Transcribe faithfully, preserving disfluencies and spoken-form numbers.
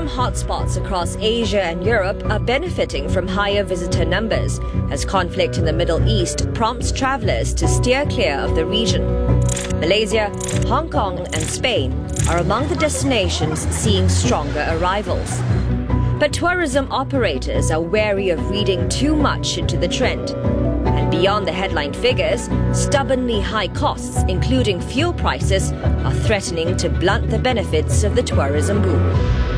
hotspots across Asia and Europe are benefiting from higher visitor numbers, as conflict in the Middle East prompts travellers to steer clear of the region. Malaysia, Hong Kong and Spain are among the destinations seeing stronger arrivals. But tourism operators are wary of reading too much into the trend. And beyond the headline figures, stubbornly high costs, including fuel prices, are threatening to blunt the benefits of the tourism boom.